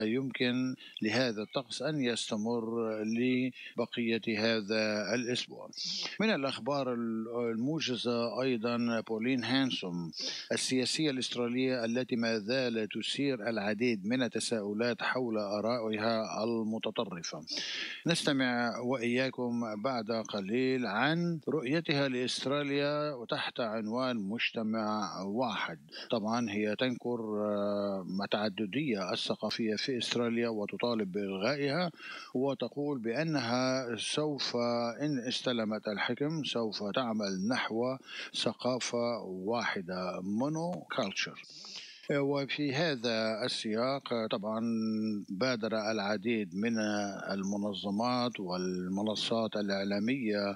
يمكن لهذا الطقس أن يستمر لبقية هذا الأسبوع. من الأخبار الموجزة أيضا بولين هانسون السياسية الأسترالية التي ما زالت تثير العديد من التساؤلات حول آرائها المتطرفة. نستمع وإياكم بعد قليل عن رؤيتها لأستراليا وتحت عنوان مجتمع واحد. طبعا هي تنكر التعددية الثقافية في أستراليا وتطالب بإلغائها، وتقول بأنها سوف إن استلمت الحكم سوف تعمل نحو ثقافة واحدة مونو كالتشر. وفي هذا السياق طبعا بادر العديد من المنظمات والمنصات الإعلامية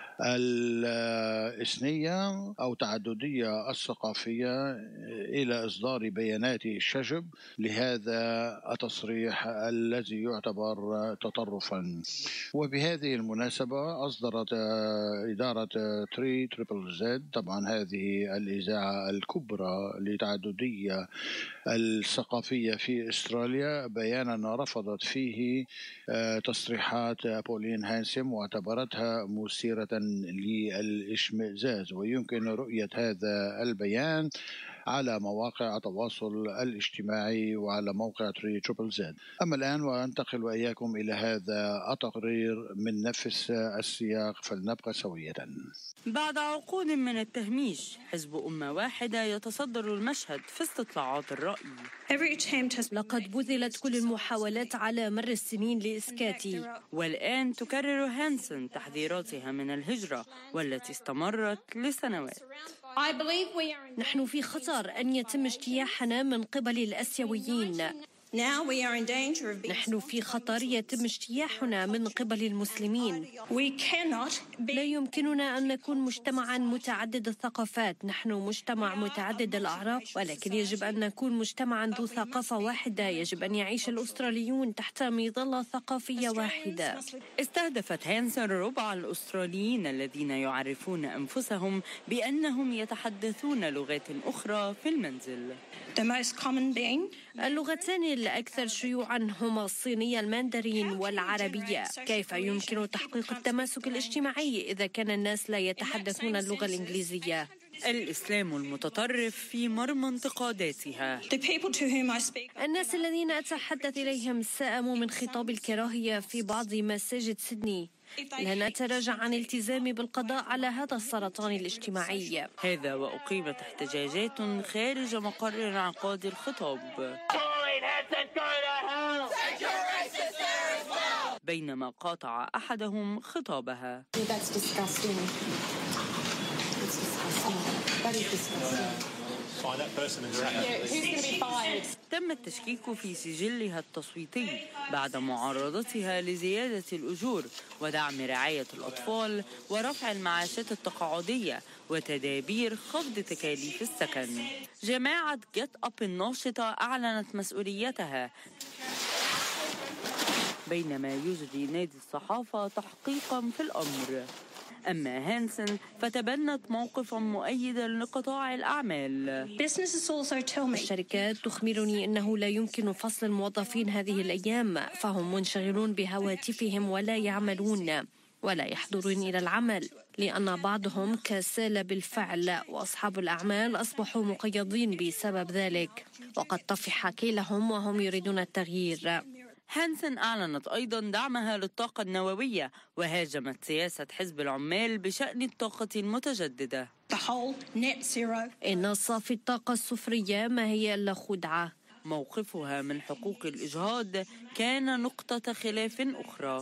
الإثنية أو تعددية الثقافية إلى إصدار بيانات شجب لهذا التصريح الذي يعتبر تطرفا. وبهذه المناسبة أصدرت إدارة 3ZZZ طبعا هذه الإذاعة الكبرى لتعددية الثقافية في أستراليا بيانا رفضت فيه تصريحات بولين هانسون واعتبرتها مثيرة للاشمئزاز، ويمكن رؤية هذا البيان على مواقع التواصل الاجتماعي وعلى موقع 3ZZZ. أما الآن وأنتقل وإياكم إلى هذا التقرير من نفس السياق، فلنبقى سوية. بعد عقود من التهميش، حزب أمة واحدة يتصدر المشهد في استطلاعات الرأي. لقد بذلت كل المحاولات على مر السنين لإسكاتي، والآن تكرر هانسون تحذيراتها من الهجرة والتي استمرت لسنوات. نحن في خطر أن يتم اجتياحنا من قبل الآسيويين. نحن في خطر يتم اجتياحنا من قبل المسلمين. لا يمكننا أن نكون مجتمعا متعدد الثقافات. نحن مجتمع متعدد الأعراق، ولكن يجب أن نكون مجتمعا ذو ثقافة واحدة. يجب أن يعيش الأستراليون تحت مظلة ثقافية واحدة. استهدفت هانسون ربع الأستراليين الذين يعرفون أنفسهم بأنهم يتحدثون لغات أخرى في المنزل. اللغتان الأكثر شيوعاً هما الصينية الماندرين والعربية. كيف يمكن تحقيق التماسك الاجتماعي إذا كان الناس لا يتحدثون اللغة الإنجليزية؟ الإسلام المتطرف في مرمى انتقاداتها. الناس الذين أتحدث إليهم سأموا من خطاب الكراهية في بعض مساجد سيدني. لن أتراجع عن التزامي بالقضاء على هذا السرطان الاجتماعي. هذا وأقيمت احتجاجات خارج مقر انعقاد الخطاب، بينما قاطع أحدهم خطابها. تم التشكيك في سجلها التصويتي بعد معارضتها لزيادة الأجور ودعم رعاية الأطفال ورفع المعاشات التقاعدية وتدابير خفض تكاليف السكن. جماعة جيت أب الناشطة أعلنت مسؤوليتها، بينما يجري نادي الصحافة تحقيقا في الأمر. أما هانسون فتبنت موقفا مؤيدا لقطاع الأعمال. الشركات تخبرني أنه لا يمكن فصل الموظفين هذه الأيام، فهم منشغلون بهواتفهم ولا يعملون ولا يحضرون إلى العمل، لأن بعضهم كسل بالفعل، وأصحاب الأعمال أصبحوا مقيدين بسبب ذلك، وقد طفح كيلهم وهم يريدون التغيير. هانسون أعلنت أيضا دعمها للطاقة النووية وهاجمت سياسة حزب العمال بشأن الطاقة المتجددة. إن صافي الطاقة الصفرية ما هي إلا خدعة. موقفها من حقوق الإجهاض كان نقطة خلاف أخرى.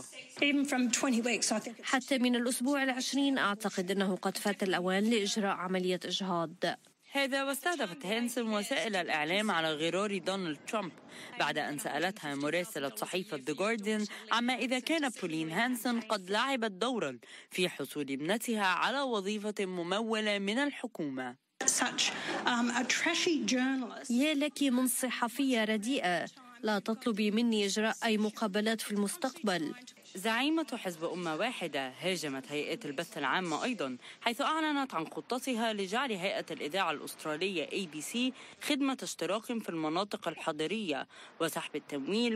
حتى من الأسبوع 20 أعتقد أنه قد فات الأوان لإجراء عملية إجهاض. هذا واستهدفت هانسون وسائل الإعلام على غرار دونالد ترامب بعد أن سألتها مراسلة صحيفة The Guardian عما إذا كان بولين هانسون قد لعبت دورا في حصول ابنتها على وظيفة ممولة من الحكومة. يا لك من صحفية رديئة، لا تطلبي مني إجراء أي مقابلات في المستقبل. زعيمة حزب أمة واحدة هاجمت هيئة البث العامة أيضا، حيث أعلنت عن خطتها لجعل هيئة الإذاعة الأسترالية ABC خدمة اشتراك في المناطق الحضرية وسحب التمويل